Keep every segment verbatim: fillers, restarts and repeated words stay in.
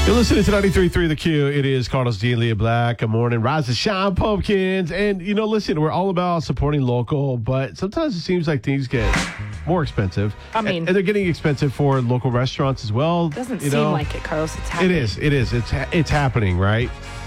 You're listening to ninety-three point three The Q. It is Carlos D and Leah Black. Good morning. Rise and shine, pumpkins. And, you know, listen, we're all about supporting local, but sometimes it seems like things get more expensive. I mean, and, and they're getting expensive for local restaurants as well. Doesn't you seem know? like it, Carlos. It's happening. It is. It is. It's, ha- it's happening, right?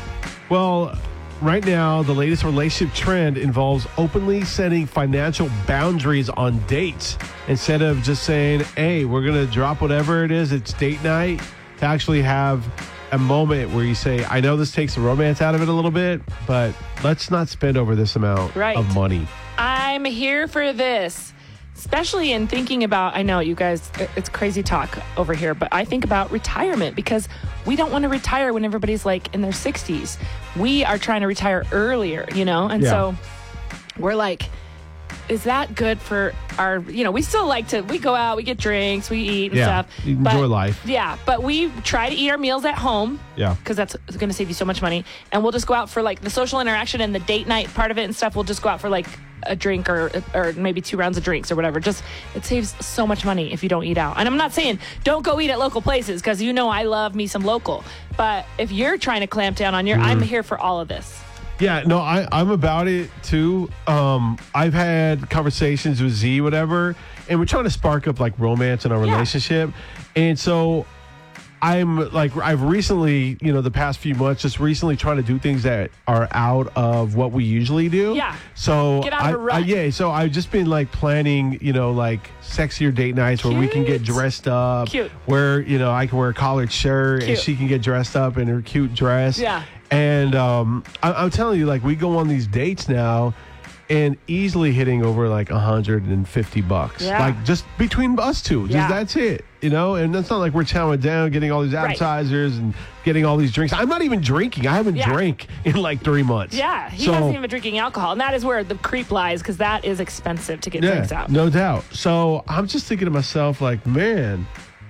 Well, right now, the latest relationship trend involves openly setting financial boundaries on dates instead of just saying, hey, we're going to drop whatever it is. It's date night. To actually have a moment where you say, I know this takes the romance out of it a little bit, but let's not spend over this amount right. of money. I'm here for this, especially in thinking about, I know you guys, it's crazy talk over here, but I think about retirement because we don't want to retire when everybody's like in their sixties. We are trying to retire earlier, you know? And yeah. so we're like, is that good for our, you know, we still like to, we go out, we get drinks, we eat and yeah. stuff. Enjoy but, life. Yeah. But we try to eat our meals at home. Yeah. Because that's going to save you so much money. And we'll just go out for like the social interaction and the date night part of it and stuff. We'll just go out for like a drink or or maybe two rounds of drinks or whatever. Just, it saves so much money if you don't eat out. And I'm not saying don't go eat at local places because you know I love me some local. But if you're trying to clamp down on your, mm. I'm here for all of this. Yeah, no, I, I'm about it too. Um, I've had conversations with Z, whatever, and we're trying to spark up like romance in our yeah. relationship. And so I'm like, I've recently, you know, the past few months, just recently trying to do things that are out of what we usually do. Yeah. So get out I, of a rut. I, yeah, so I've just been like planning, you know, like sexier date nights Cute. where we can get dressed up. Cute. Where, you know, I can wear a collared shirt Cute. and she can get dressed up in her cute dress. Yeah. And um, I, I'm telling you, like, we go on these dates now and easily hitting over like one hundred fifty bucks. Yeah. Like, just between us two. Just Yeah. that's it. You know? And that's not like we're chowing down, getting all these appetizers right. and getting all these drinks. I'm not even drinking. I haven't yeah. drank in like three months. Yeah. He so, hasn't even been drinking alcohol. And that is where the creep lies because that is expensive to get yeah, drinks out. No doubt. So I'm just thinking to myself, like, man,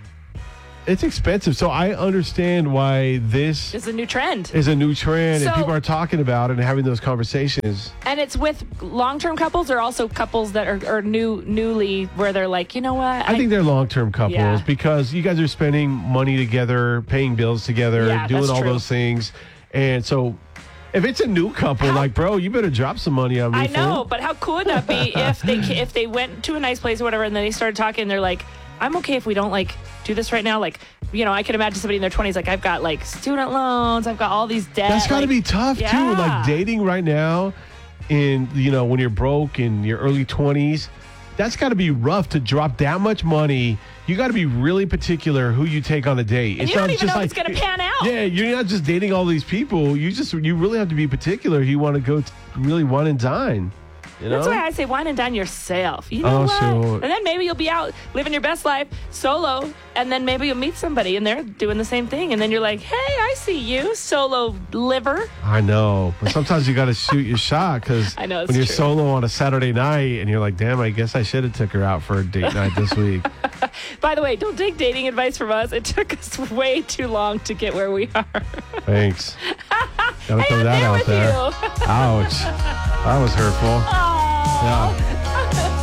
it's expensive. So I understand why this is a new trend. Is a new trend so, and people are talking about it and having those conversations. And it's with long-term couples or also couples that are, are new, newly where they're like, you know what? I, I think they're long-term couples yeah. because you guys are spending money together, paying bills together, yeah, doing all true. those things. And so if it's a new couple, how, like, bro, you better drop some money on me. I know, fool. but how cool would that be if they if they went to a nice place or whatever and then they started talking and they're like, I'm okay if we don't like do this right now. Like, you know, I can imagine somebody in their twenties, like, I've got like student loans, I've got all these debts. That's got to like, be tough yeah. too. Like dating right now in, you know, when you're broke in your early twenties, that's got to be rough to drop that much money. You got to be really particular who you take on a date. And it's you don't not even just know like, if it's going to pan out. Yeah, you're not just dating all these people. You just, you really have to be particular. You want to go to really wine and dine. You know? That's why I say wine and dine yourself. You know oh, what? Sure. And then maybe you'll be out living your best life solo, and then maybe you'll meet somebody and they're doing the same thing, and then you're like, hey, I see you, solo liver. I know, but sometimes you got to shoot your shot because I know, it's when you're true. solo on a Saturday night and you're like, damn, I guess I should have took her out for a date night this week. By the way, don't take dating advice from us. It took us way too long to get where we are. Thanks. Gotta hey, throw I'm that there out with there. You. Ouch. That was hurtful. Aww. Yeah.